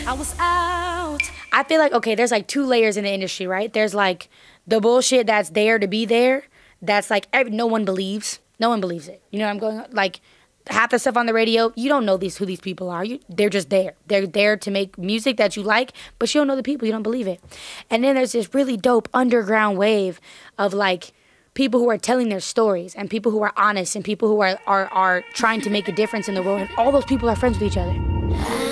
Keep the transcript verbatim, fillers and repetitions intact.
I was out. I feel like, okay, there's like two layers in the industry, right? There's like the bullshit that's there to be there. That's like ev- no one believes. No one believes it. You know what I'm going? Like half the stuff on the radio, you don't know these who these people are. You, they're just there. They're there to make music that you like, but you don't know the people. You don't believe it. And then there's this really dope underground wave of like people who are telling their stories and people who are honest and people who are are, are trying to make a difference in the world. And all those people are friends with each other.